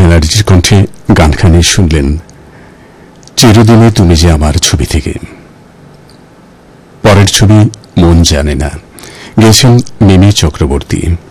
ব্যানার্জির কণ্ঠে গানখানি শুনলেন চিরদিনে তুমি যে আমার ছবি থেকে। পরের ছবি মন জানে না, গেয়েছেন মিমি চক্রবর্তী।